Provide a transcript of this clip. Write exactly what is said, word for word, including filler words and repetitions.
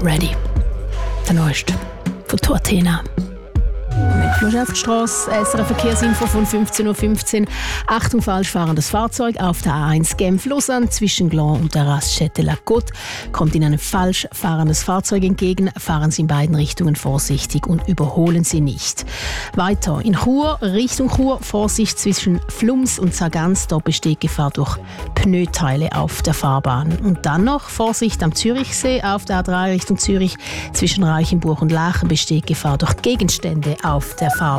ready. Der neueste von Tortena. Mit Loschewstrasse, S R F Verkehrsinfo von fünfzehn Uhr fünfzehn. Achtung, falsch fahrendes Fahrzeug auf der A eins Genf-Lausanne zwischen Gland und der Raststätte La Côte. Kommt Ihnen ein falsch fahrendes Fahrzeug entgegen, fahren Sie in beiden Richtungen vorsichtig und überholen Sie nicht. Weiter in Chur, Richtung Chur, Vorsicht zwischen Flums und Sargans, da besteht Gefahr durch Pneuteile auf der Fahrbahn. Und dann noch Vorsicht am Zürichsee auf der A drei Richtung Zürich, zwischen Reichenburg und Lachen besteht Gefahr durch Gegenstände auf der Fahrbahn.